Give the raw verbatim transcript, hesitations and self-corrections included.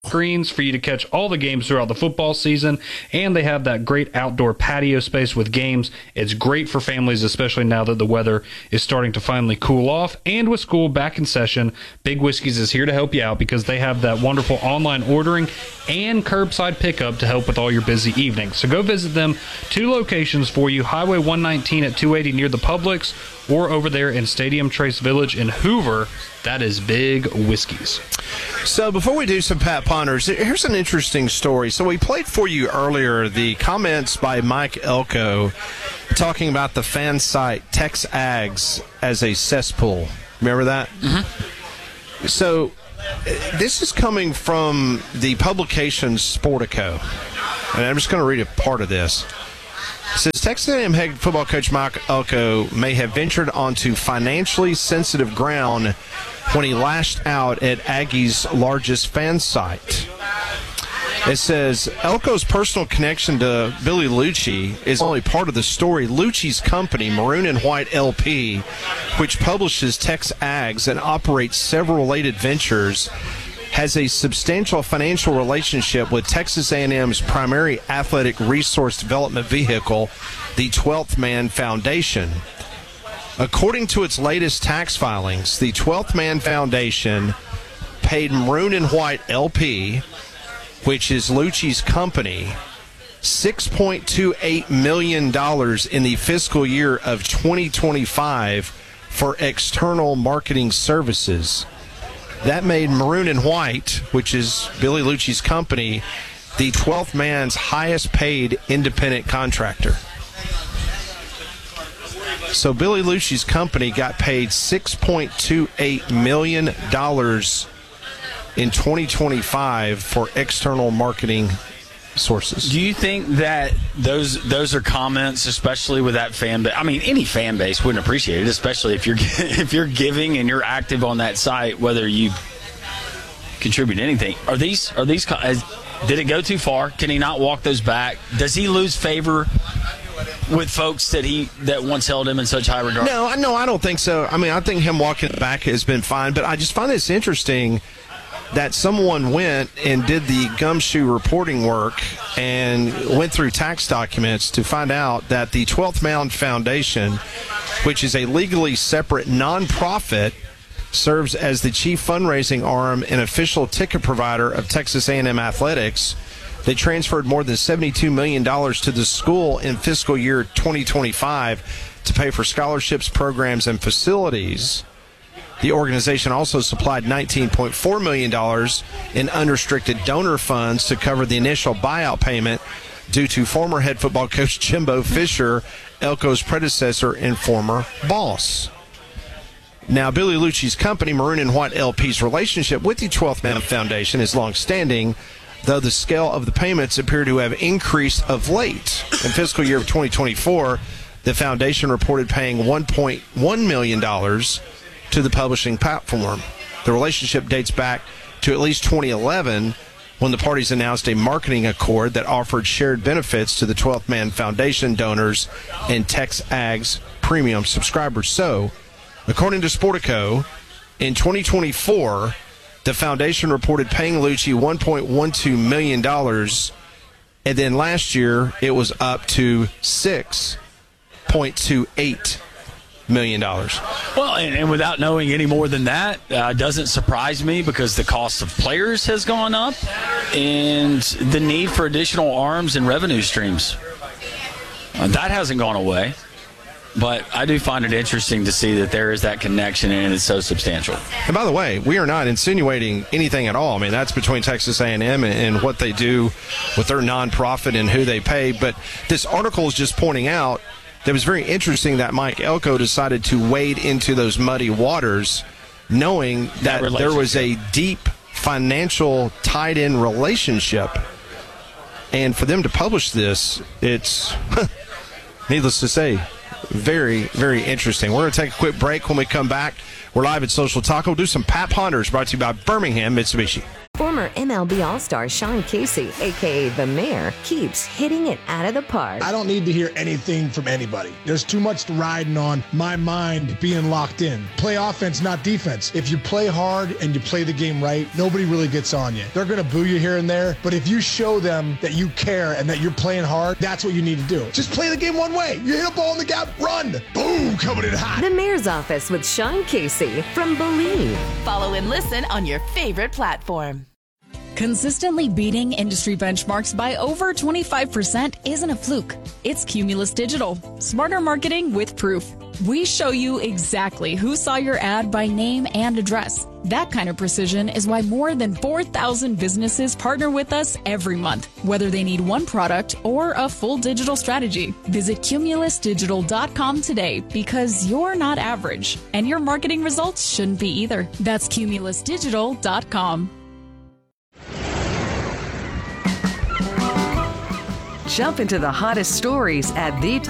screens for you to catch all the games throughout the football season, and they have that great outdoor patio space with games. It's great for families, especially now that the weather is starting to finally cool off, and with school back in session, Big Whiskey's is here to help you out because they have that wonderful online ordering and curbside pickup to help with all your busy evenings. So go visit them. Two locations for you, Highway one nineteen at two eighty near the Publix, or over there in Stadium Trace Village in Hoover. That is Big Whiskey's. So before we do some Pat Ponders, here's an interesting story. So we played for you earlier the comments by Mike Elko talking about the fan site Texags as a cesspool. Remember that? Mm-hmm. So this is coming from the publication Sportico. And I'm just going to read a part of this. It says, Texas A and M head football coach Mike Elko may have ventured onto financially sensitive ground when he lashed out at Aggie's largest fan site. It says, Elko's personal connection to Billy Lucci is only part of the story. Lucci's company, Maroon and White L P, which publishes Texags and operates several related ventures, has a substantial financial relationship with Texas A and M's primary athletic resource development vehicle, the twelfth Man Foundation. According to its latest tax filings, the twelfth Man Foundation paid Maroon and White L P, which is Lucci's company, six point two eight million dollars in the fiscal year of twenty twenty-five for external marketing services. That made Maroon and White, which is Billy Lucci's company, the twelfth man's highest paid independent contractor. So Billy Lucci's company got paid six point two eight million dollars in twenty twenty-five for external marketing sources. Do you think that those those are comments, especially with that fan base? I mean, any fan base wouldn't appreciate it, especially if you're if you're giving and you're active on that site, whether you contribute anything. Are these are these did it go too far? Can he not walk those back? Does he lose favor with folks that he that once held him in such high regard? No, I no, I don't think so. I mean, I think him walking back has been fine, but I just find this interesting that someone went and did the gumshoe reporting work and went through tax documents to find out that the twelfth Man Foundation, which is a legally separate nonprofit, serves as the chief fundraising arm and official ticket provider of Texas A and M athletics. They transferred more than seventy-two million dollars to the school in fiscal year twenty twenty-five to pay for scholarships, programs, and facilities. The organization also supplied nineteen point four million dollars in unrestricted donor funds to cover the initial buyout payment due to former head football coach Jimbo Fisher, Elko's predecessor and former boss. Now, Billy Lucci's company, Maroon and White L P's relationship with the twelfth Man Foundation is long-standing, though the scale of the payments appear to have increased of late. In fiscal year of twenty twenty-four, the foundation reported paying one point one million dollars to the publishing platform. The relationship dates back to at least twenty eleven, when the parties announced a marketing accord that offered shared benefits to the twelfth Man Foundation donors and Texags premium subscribers. So, according to Sportico, in twenty twenty-four, the foundation reported paying Lucci one point one two million dollars, and then last year it was up to six point two eight million dollars. Well, and, and without knowing any more than that, uh, doesn't surprise me because the cost of players has gone up and the need for additional arms and revenue streams. Uh, that hasn't gone away. But I do find it interesting to see that there is that connection and it's so substantial. And by the way, we are not insinuating anything at all. I mean, that's between Texas A and M and, and what they do with their nonprofit and who they pay. But this article is just pointing out that it was very interesting that Mike Elko decided to wade into those muddy waters knowing that, that there was a deep financial tied-in relationship. And for them to publish this, it's, needless to say, very, very interesting. We're going to take a quick break. When we come back, we're live at Social Taco. We'll do some Pat Ponders brought to you by Birmingham Mitsubishi. For Former M L B All-Star Sean Casey, a k a. The Mayor, keeps hitting it out of the park. I don't need to hear anything from anybody. There's too much riding on my mind being locked in. Play offense, not defense. If you play hard and you play the game right, nobody really gets on you. They're going to boo you here and there, but if you show them that you care and that you're playing hard, that's what you need to do. Just play the game one way. You hit a ball in the gap, run. Boom, coming in hot. The Mayor's Office with Sean Casey from Believe. Follow and listen on your favorite platform. Consistently beating industry benchmarks by over twenty-five percent isn't a fluke. It's Cumulus Digital. Smarter marketing with proof. We show you exactly who saw your ad by name and address. That kind of precision is why more than four thousand businesses partner with us every month, whether they need one product or a full digital strategy. Visit cumulus digital dot com today because you're not average, and your marketing results shouldn't be either. That's cumulus digital dot com. Jump into the hottest stories at the